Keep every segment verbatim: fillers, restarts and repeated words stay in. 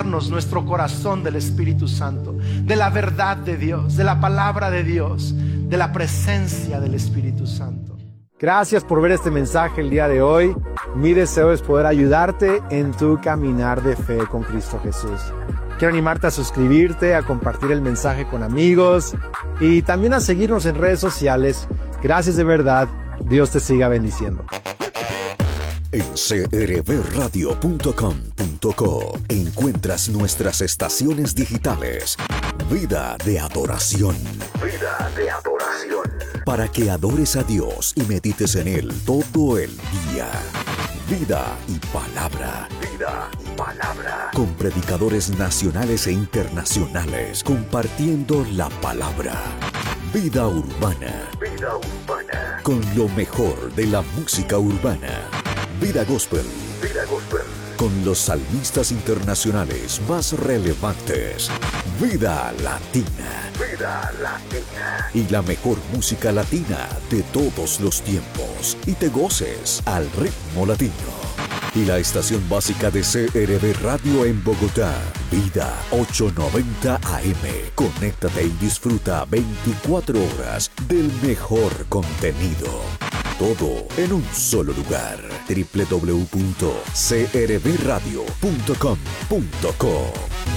llenarnos nuestro corazón del Espíritu Santo, de la verdad de Dios, de la palabra de Dios, de la presencia del Espíritu Santo. Gracias por ver este mensaje el día de hoy. Mi deseo es poder ayudarte en tu caminar de fe con Cristo Jesús. Quiero animarte a suscribirte, a compartir el mensaje con amigos y también a seguirnos en redes sociales. Gracias de verdad. Dios te siga bendiciendo. En c r b radio punto com punto co encuentras nuestras estaciones digitales. Vida de adoración. Vida de adoración. Para que adores a Dios y medites en Él todo el día. Vida y palabra. Vida y palabra. Con predicadores nacionales e internacionales compartiendo la palabra. Vida urbana. Vida urbana. Con lo mejor de la música urbana. Vida gospel. Vida gospel. Con los salmistas internacionales más relevantes. Vida latina. Vida latina. Y la mejor música latina de todos los tiempos. Y te goces al ritmo latino. Y la estación básica de C R B Radio en Bogotá. Vida ochocientos noventa A M. Conéctate y disfruta veinticuatro horas del mejor contenido. Todo en un solo lugar. doble u doble u doble u punto c r b radio punto com punto co.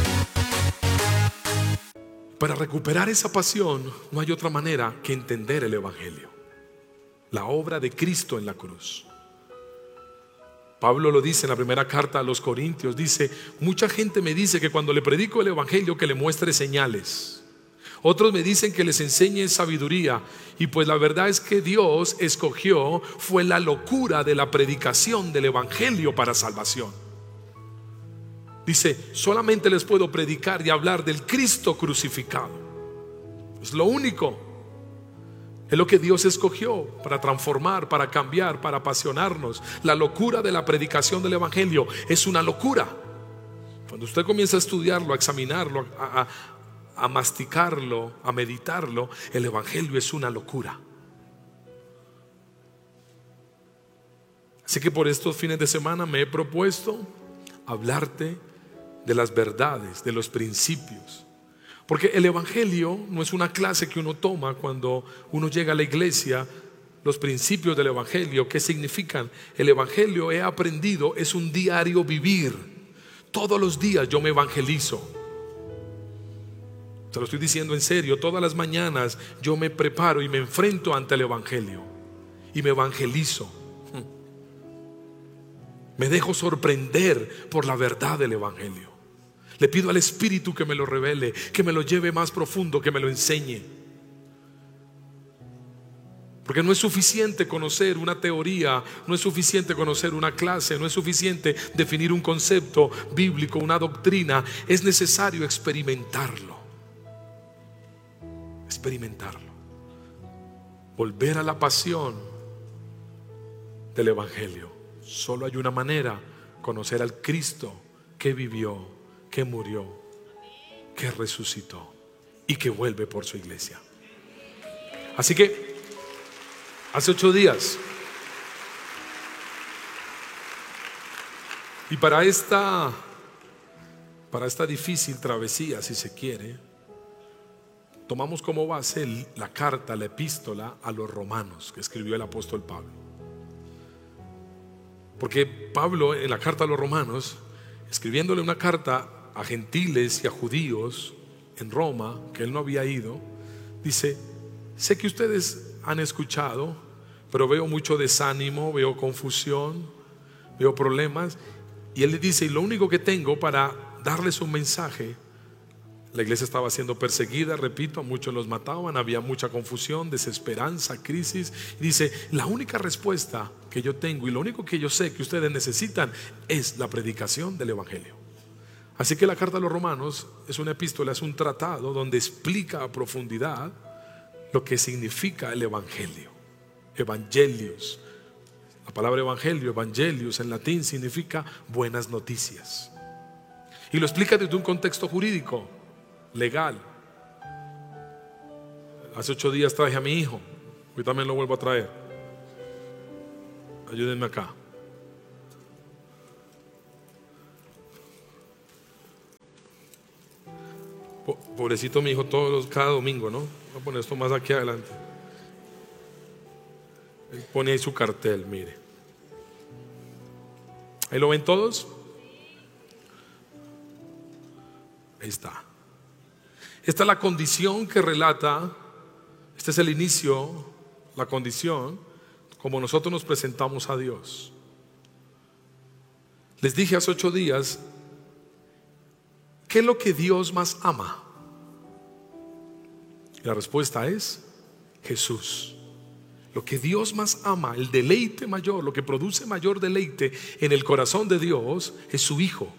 Para recuperar esa pasión no hay otra manera que entender el Evangelio, la obra de Cristo en la cruz. Pablo lo dice en la primera carta a los Corintios, dice: mucha gente me dice que cuando le predico el Evangelio que le muestre señales. Otros me dicen que les enseñe sabiduría. Y pues la verdad es que Dios escogió fue la locura de la predicación del Evangelio para salvación. Dice: solamente les puedo predicar y hablar del Cristo crucificado. Es lo único. Es lo que Dios escogió para transformar, para cambiar, para apasionarnos. La locura de la predicación del Evangelio es una locura. Cuando usted comienza a estudiarlo, a examinarlo, a, a, a masticarlo, a meditarlo, el Evangelio es una locura. Así que por estos fines de semana me he propuesto hablarte de las verdades, de los principios. Porque el Evangelio no es una clase que uno toma cuando uno llega a la iglesia. Los principios del Evangelio, ¿qué significan? El Evangelio, he aprendido, es un diario vivir. Todos los días yo me evangelizo. Se lo estoy diciendo en serio. Todas las mañanas yo me preparo y me enfrento ante el Evangelio y me evangelizo. Me dejo sorprender por la verdad del Evangelio. Le pido al Espíritu que me lo revele, que me lo lleve más profundo, que me lo enseñe. Porque no es suficiente conocer una teoría, no es suficiente conocer una clase, no es suficiente definir un concepto bíblico, una doctrina. Es necesario experimentarlo. Experimentarlo. Volver a la pasión del Evangelio. Solo hay una manera: conocer al Cristo que vivió, que murió, que resucitó y que vuelve por su iglesia. Así que hace ocho días, y para esta para esta difícil travesía, si se quiere, tomamos como base la carta, la epístola a los romanos que escribió el apóstol Pablo. Porque Pablo, en la carta a los romanos, escribiéndole una carta a gentiles y a judíos en Roma, que él no había ido, dice: sé que ustedes han escuchado, pero veo mucho desánimo, veo confusión, veo problemas. Y él le dice: y lo único que tengo para darles un mensaje. La iglesia estaba siendo perseguida, repito, a muchos los mataban, había mucha confusión, desesperanza, crisis. Y dice: la única respuesta que yo tengo y lo único que yo sé que ustedes necesitan es la predicación del Evangelio. Así que la carta a los romanos es una epístola, es un tratado donde explica a profundidad lo que significa el Evangelio. Evangelios. La palabra evangelio, evangelios en latín significa buenas noticias. Y lo explica desde un contexto jurídico, legal. Hace ocho días traje a mi hijo, hoy también lo vuelvo a traer. Ayúdenme acá. Pobrecito mi hijo, todos los, cada domingo, ¿no? Voy a poner esto más aquí adelante. Él pone ahí su cartel, mire. ¿Ahí lo ven todos? Ahí está. Esta es la condición que relata, este es el inicio, la condición, como nosotros nos presentamos a Dios. Les dije hace ocho días, ¿qué es lo que Dios más ama? Y la respuesta es Jesús. Lo que Dios más ama, el deleite mayor, lo que produce mayor deleite en el corazón de Dios es su Hijo.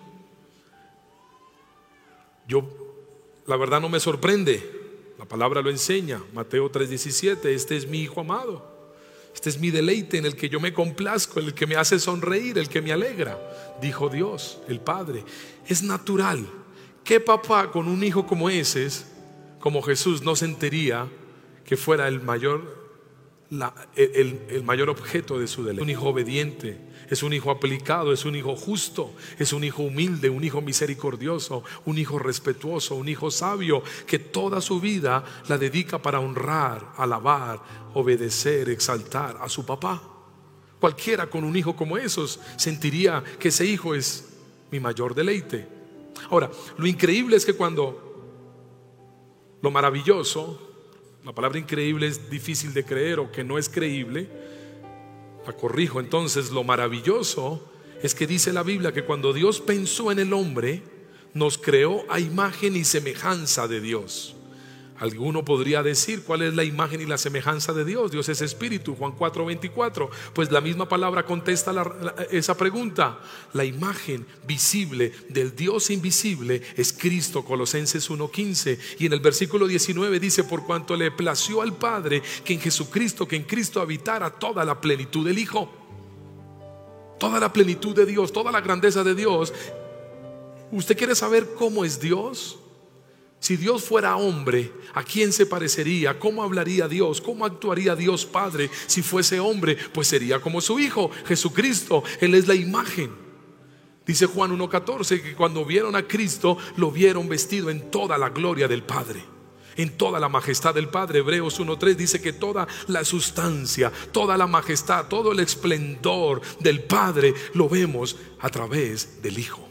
Yo, la verdad, no me sorprende. La palabra lo enseña. Mateo tres diecisiete, este es mi Hijo amado. Este es mi deleite en el que yo me complazco, en el que me hace sonreír, el que me alegra. Dijo Dios, el Padre. Es natural. ¿Qué papá con un hijo como ese, como Jesús, no sentiría que fuera el mayor, la, el, el mayor objeto de su deleite? Es un hijo obediente, es un hijo aplicado, es un hijo justo, es un hijo humilde, un hijo misericordioso, un hijo respetuoso, un hijo sabio, que toda su vida la dedica para honrar, alabar, obedecer, exaltar a su papá. Cualquiera con un hijo como esos sentiría que ese hijo es mi mayor deleite. Ahora, lo increíble es que cuando, lo maravilloso, la palabra increíble es difícil de creer o que no es creíble, la corrijo. Entonces, lo maravilloso es que dice la Biblia que cuando Dios pensó en el hombre, nos creó a imagen y semejanza de Dios. Alguno podría decir, ¿cuál es la imagen y la semejanza de Dios? Dios es espíritu, Juan cuatro veinticuatro. Pues la misma palabra contesta la, la, esa pregunta. La imagen visible del Dios invisible es Cristo, Colosenses uno quince. Y en el versículo diecinueve dice, por cuanto le plació al Padre que en Jesucristo, que en Cristo habitara toda la plenitud del Hijo. Toda la plenitud de Dios, toda la grandeza de Dios. ¿Usted quiere saber cómo es Dios? Si Dios fuera hombre, ¿a quién se parecería? ¿Cómo hablaría Dios? ¿Cómo actuaría Dios Padre si fuese hombre? Pues sería como su Hijo, Jesucristo. Él es la imagen. Dice Juan uno catorce que cuando vieron a Cristo, lo vieron vestido en toda la gloria del Padre, en toda la majestad del Padre. Hebreos uno tres dice que toda la sustancia, toda la majestad, todo el esplendor del Padre lo vemos a través del Hijo.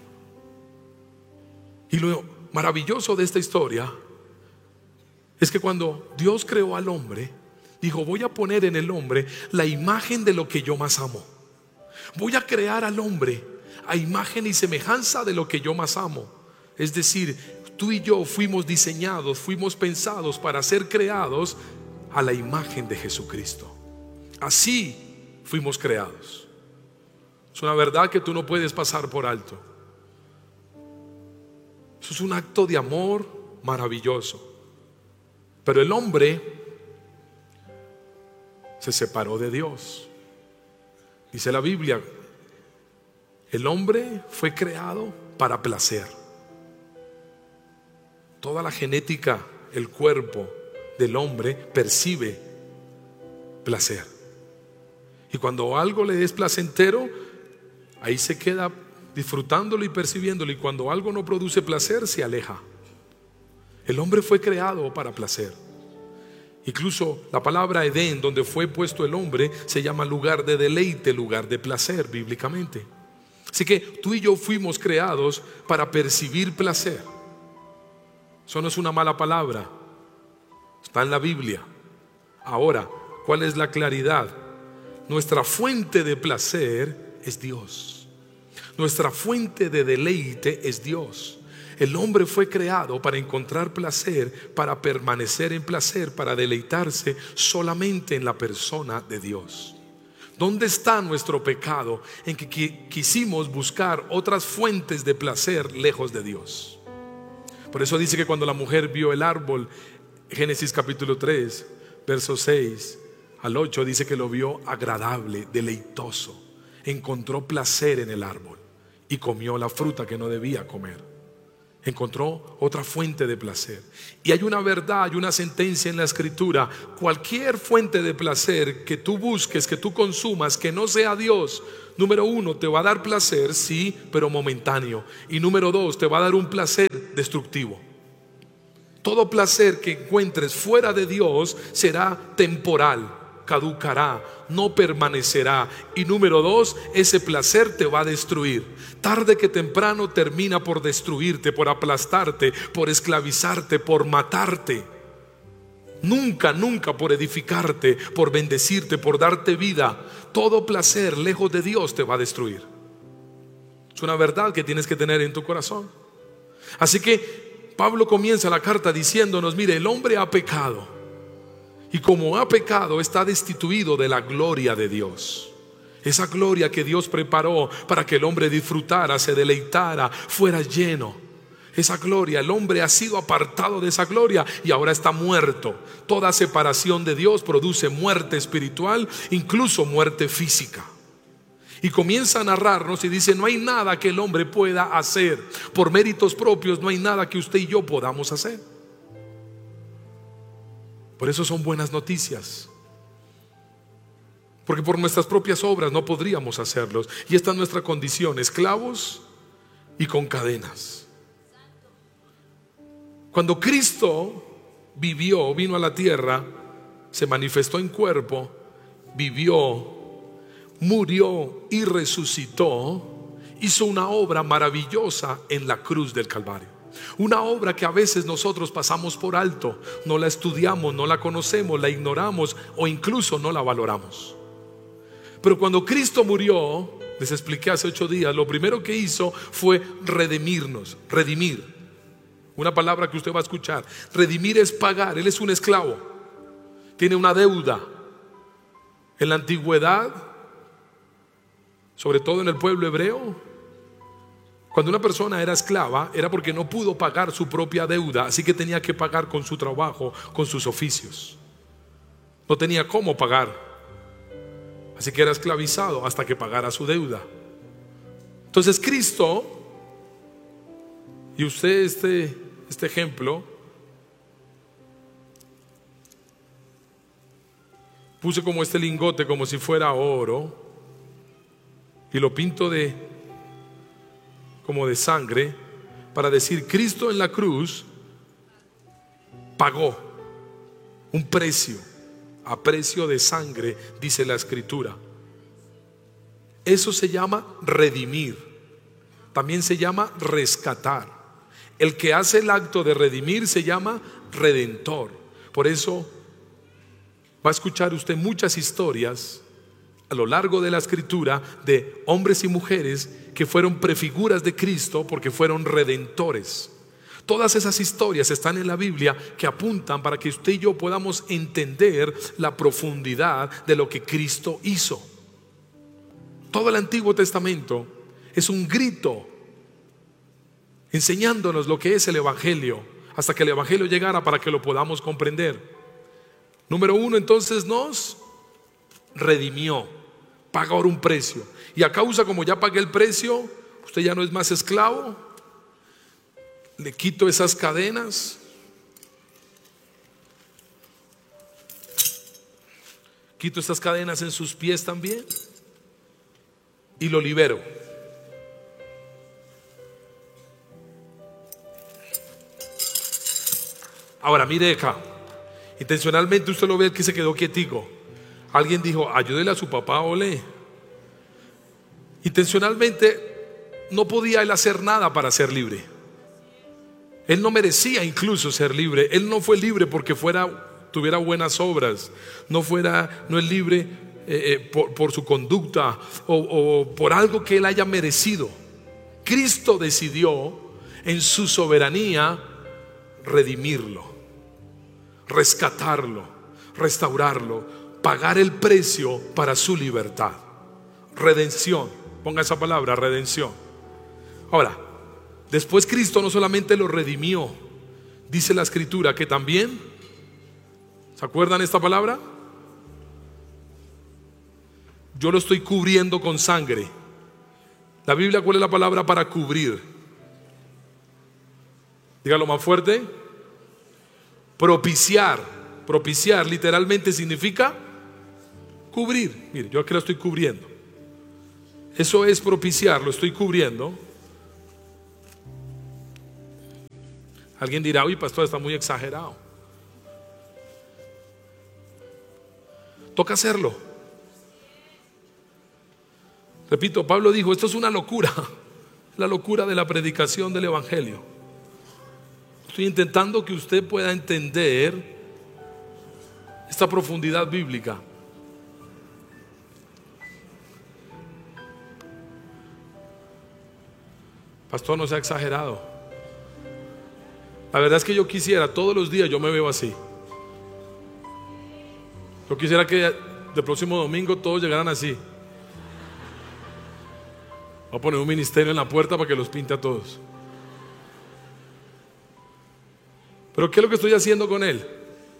Y lo maravilloso de esta historia es que cuando Dios creó al hombre, dijo, voy a poner en el hombre la imagen de lo que yo más amo. Voy a crear al hombre a imagen y semejanza de lo que yo más amo. Es decir, tú y yo fuimos diseñados, fuimos pensados para ser creados a la imagen de Jesucristo. Así fuimos creados. Es una verdad que tú no puedes pasar por alto. Eso es un acto de amor maravilloso. Pero el hombre se separó de Dios. Dice la Biblia, el hombre fue creado para placer. Toda la genética, el cuerpo del hombre percibe placer. Y cuando algo le es placentero, ahí se queda disfrutándolo y percibiéndolo, y cuando algo no produce placer, se aleja. El hombre fue creado para placer. Incluso la palabra Edén, donde fue puesto el hombre, se llama lugar de deleite, lugar de placer bíblicamente. Así que tú y yo fuimos creados para percibir placer. Eso no es una mala palabra, está en la Biblia. Ahora, ¿cuál es la claridad? Nuestra fuente de placer es Dios. Nuestra fuente de deleite es Dios. El hombre fue creado para encontrar placer, para permanecer en placer, para deleitarse solamente en la persona de Dios. ¿Dónde está nuestro pecado? En que quisimos buscar otras fuentes de placer lejos de Dios. Por eso dice que cuando la mujer vio el árbol, Génesis capítulo tres, versos seis al ocho, dice que lo vio agradable, deleitoso. Encontró placer en el árbol y comió la fruta que no debía comer. Encontró otra fuente de placer. Y hay una verdad, hay una sentencia en la Escritura: cualquier fuente de placer que tú busques, que tú consumas, que no sea Dios, número uno, te va a dar placer, sí, pero momentáneo. Y número dos, te va a dar un placer destructivo. Todo placer que encuentres fuera de Dios será temporal, caducará, no permanecerá. Y número dos, ese placer te va a destruir. Tarde que temprano termina por destruirte, por aplastarte, por esclavizarte, por matarte. Nunca, nunca por edificarte, por bendecirte, por darte vida. Todo placer lejos de Dios te va a destruir. Es una verdad que tienes que tener en tu corazón. Así que Pablo comienza la carta diciéndonos: mire, el hombre ha pecado, y como ha pecado está destituido de la gloria de Dios. Esa gloria que Dios preparó para que el hombre disfrutara, se deleitara, fuera lleno. Esa gloria, el hombre ha sido apartado de esa gloria y ahora está muerto. Toda separación de Dios produce muerte espiritual, incluso muerte física. Y comienza a narrarnos y dice: no hay nada que el hombre pueda hacer por méritos propios, no hay nada que usted y yo podamos hacer. Por eso son buenas noticias, porque por nuestras propias obras no podríamos hacerlos. Y esta es nuestra condición: esclavos y con cadenas. Cuando Cristo vivió, vino a la tierra, se manifestó en cuerpo, vivió, murió y resucitó, hizo una obra maravillosa en la cruz del Calvario. Una obra que a veces nosotros pasamos por alto, no la estudiamos, no la conocemos, la ignoramos o incluso no la valoramos. Pero cuando Cristo murió, les expliqué hace ocho días, lo primero que hizo fue redimirnos, redimir. Una palabra que usted va a escuchar. Redimir es pagar. Él es un esclavo, tiene una deuda. En la antigüedad, sobre todo en el pueblo hebreo, cuando una persona era esclava era porque no pudo pagar su propia deuda, así que tenía que pagar con su trabajo, con sus oficios. No tenía cómo pagar, así que era esclavizado hasta que pagara su deuda. Entonces Cristo, y usted este, este ejemplo, puse como este lingote como si fuera oro y lo pinto de como de sangre para decir: Cristo en la cruz pagó un precio, a precio de sangre, dice la Escritura. Eso se llama redimir, también se llama rescatar. El que hace el acto de redimir se llama redentor. Por eso va a escuchar usted muchas historias a lo largo de la Escritura de hombres y mujeres que fueron prefiguras de Cristo porque fueron redentores. Todas esas historias están en la Biblia que apuntan para que usted y yo podamos entender la profundidad de lo que Cristo hizo. Todo el Antiguo Testamento es un grito enseñándonos lo que es el Evangelio, hasta que el Evangelio llegara para que lo podamos comprender. Número uno, entonces nos redimió, paga ahora un precio. Y a causa, como ya pagué el precio, usted ya no es más esclavo. Le quito esas cadenas, quito esas cadenas en sus pies también y lo libero. Ahora mire acá, intencionalmente usted lo ve que se quedó quietico. Alguien dijo: ayúdele a su papá, ole. Intencionalmente no podía él hacer nada para ser libre. Él no merecía incluso ser libre. Él no fue libre porque fuera, tuviera buenas obras. No fuera, no es libre eh, eh, por, por su conducta o, o por algo que él haya merecido. Cristo decidió en su soberanía redimirlo, rescatarlo, restaurarlo, pagar el precio para su libertad. Redención, ponga esa palabra, redención. Ahora, después Cristo no solamente lo redimió, dice la Escritura que también, ¿se acuerdan esta palabra? Yo lo estoy cubriendo con sangre. La Biblia, ¿cuál es la palabra para cubrir? Dígalo más fuerte. Propiciar. Propiciar literalmente significa cubrir. Mire, yo aquí lo estoy cubriendo. Eso es propiciar, lo estoy cubriendo. Alguien dirá, uy, pastor, está muy exagerado. Toca hacerlo. Repito, Pablo dijo, esto es una locura, la locura de la predicación del evangelio. Estoy intentando que usted pueda entender esta profundidad bíblica. Pastor, no sea exagerado. La verdad es que yo quisiera, todos los días yo me veo así. Yo quisiera que el próximo domingo todos llegaran así. Voy a poner un ministerio en la puerta para que los pinte a todos. Pero ¿qué es lo que estoy haciendo con él?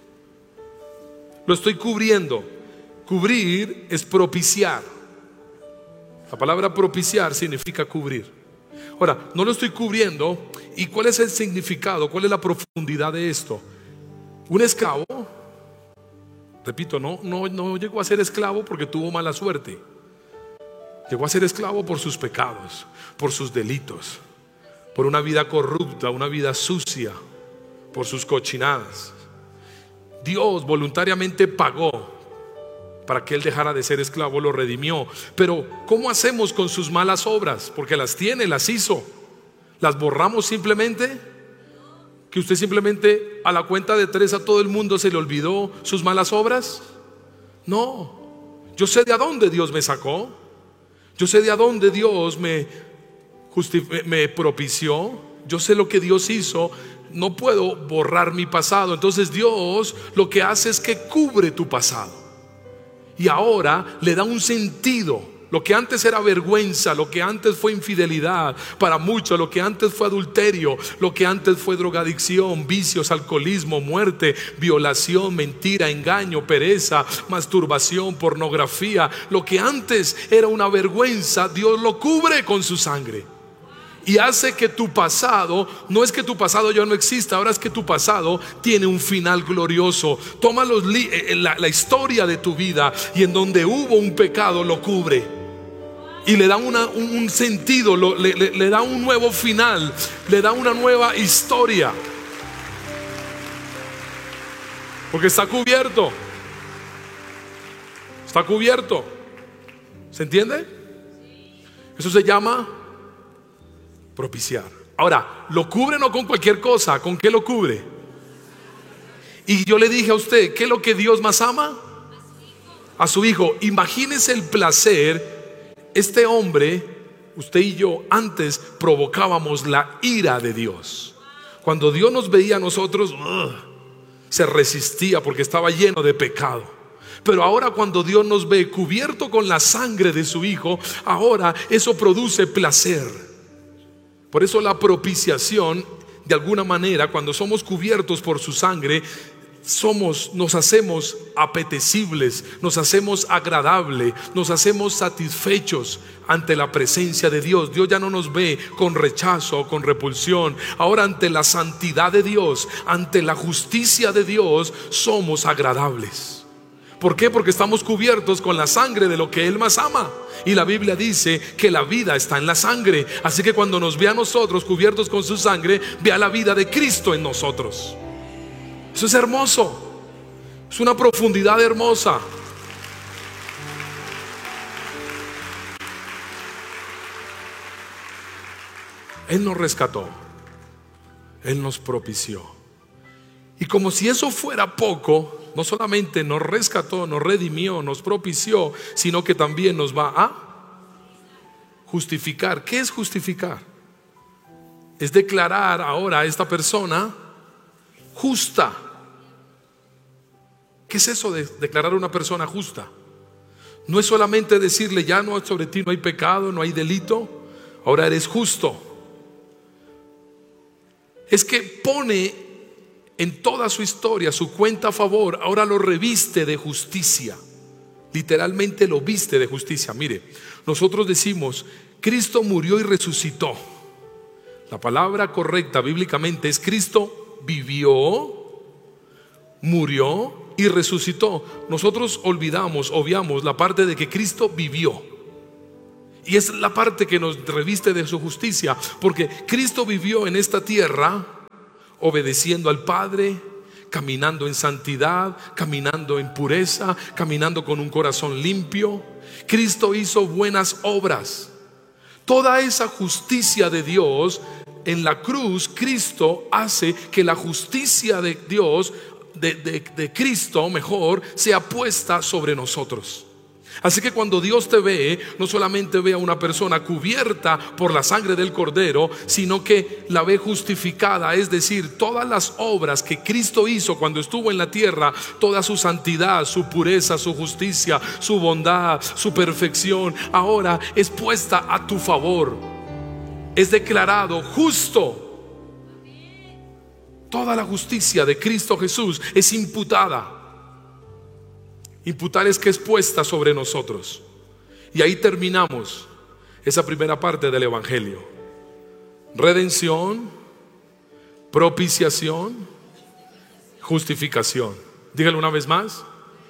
Lo estoy cubriendo. Cubrir es propiciar. La palabra propiciar significa cubrir. Ahora, no lo estoy cubriendo. ¿Y cuál es el significado? ¿Cuál es la profundidad de esto? Un esclavo, repito, no, no, no llegó a ser esclavo porque tuvo mala suerte. Llegó a ser esclavo por sus pecados, por sus delitos, por una vida corrupta, una vida sucia, por sus cochinadas. Dios voluntariamente pagó para que él dejara de ser esclavo, lo redimió. Pero ¿cómo hacemos con sus malas obras? Porque las tiene, las hizo. ¿Las borramos simplemente? ¿Que usted simplemente a la cuenta de tres a todo el mundo se le olvidó sus malas obras? No. Yo sé de a dónde Dios me sacó. Yo sé de a dónde Dios me, justif- me propició. Yo sé lo que Dios hizo. No puedo borrar mi pasado. Entonces Dios lo que hace es que cubre tu pasado. Y ahora le da un sentido. Lo que antes era vergüenza, lo que antes fue infidelidad para muchos, lo que antes fue adulterio, lo que antes fue drogadicción, vicios, alcoholismo, muerte, violación, mentira, engaño, pereza, masturbación, pornografía. Lo que antes era una vergüenza, Dios lo cubre con su sangre. Y hace que tu pasado, no es que tu pasado ya no exista, ahora es que tu pasado tiene un final glorioso. Toma los li- la, la historia de tu vida y en donde hubo un pecado lo cubre. Y le da una, un, un sentido, lo, le, le, le da un nuevo final, le da una nueva historia. Porque está cubierto. Está cubierto. ¿Se entiende? Eso se llama propiciar. Ahora, ¿lo cubre no con cualquier cosa? ¿Con qué lo cubre? Y yo le dije a usted, ¿qué es lo que Dios más ama? A su hijo. Imagínese el placer. Este hombre, usted y yo, antes provocábamos la ira de Dios. Cuando Dios nos veía a nosotros, ugh, se resistía porque estaba lleno de pecado. Pero ahora cuando Dios nos ve cubierto con la sangre de su hijo, ahora eso produce placer. Por eso la propiciación, de alguna manera, cuando somos cubiertos por su sangre, somos, nos hacemos apetecibles, nos hacemos agradables, nos hacemos satisfechos ante la presencia de Dios. Dios ya no nos ve con rechazo o con repulsión. Ahora ante la santidad de Dios, ante la justicia de Dios, somos agradables. ¿Por qué? Porque estamos cubiertos con la sangre de lo que Él más ama. Y la Biblia dice que la vida está en la sangre. Así que cuando nos ve a nosotros cubiertos con su sangre, vea la vida de Cristo en nosotros. Eso es hermoso. Es una profundidad hermosa. Él nos rescató. Él nos propició. Y como si eso fuera poco, no solamente nos rescató, nos redimió, nos propició, sino que también nos va a justificar. ¿Qué es justificar? Es declarar ahora a esta persona justa. ¿Qué es eso de declarar a una persona justa? No es solamente decirle, ya no, sobre ti no hay pecado, no hay delito, ahora eres justo. Es que pone en toda su historia su cuenta a favor, ahora lo reviste de justicia. Literalmente lo viste de justicia. Mire, nosotros decimos, Cristo murió y resucitó. La palabra correcta bíblicamente es Cristo vivió, murió y resucitó. Nosotros olvidamos, obviamos la parte de que Cristo vivió. Y es la parte que nos reviste de su justicia, porque Cristo vivió en esta tierra obedeciendo al Padre, caminando en santidad, caminando en pureza, caminando con un corazón limpio. Cristo hizo buenas obras. Toda esa justicia de Dios en la cruz, Cristo hace que la justicia de Dios, de, de, de Cristo mejor, sea puesta sobre nosotros. Así que cuando Dios te ve, no solamente ve a una persona cubierta por la sangre del Cordero, sino que la ve justificada. Es decir, todas las obras que Cristo hizo cuando estuvo en la tierra, toda su santidad, su pureza, su justicia, su bondad, su perfección, ahora es puesta a tu favor. Es declarado justo. Toda la justicia de Cristo Jesús es imputada. Imputar es que es puesta sobre nosotros. Y ahí terminamos esa primera parte del Evangelio. Redención, propiciación, justificación. Dígalo una vez más.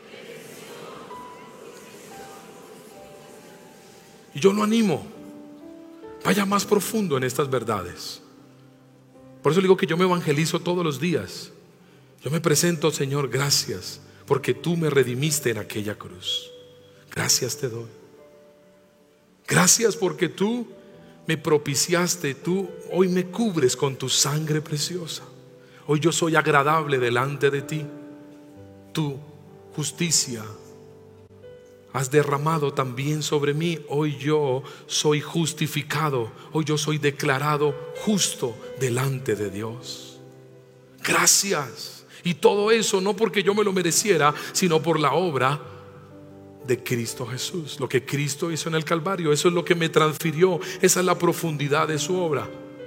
Y yo lo animo, vaya más profundo en estas verdades. Por eso digo que yo me evangelizo todos los días. Yo me presento, Señor, gracias, porque tú me redimiste en aquella cruz. Gracias te doy. Gracias porque tú me propiciaste. Tú hoy me cubres con tu sangre preciosa. Hoy yo soy agradable delante de ti. Tu justicia has derramado también sobre mí. Hoy yo soy justificado. Hoy yo soy declarado justo delante de Dios. Gracias. Y todo eso no porque yo me lo mereciera, sino por la obra de Cristo Jesús. Lo que Cristo hizo en el Calvario, eso es lo que me transfirió. Esa es la profundidad de su obra.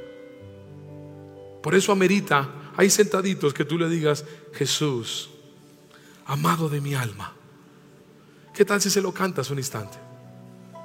Por eso amerita, hay sentaditos, que tú le digas: Jesús, amado de mi alma. ¿Qué tal si se lo cantas un instante?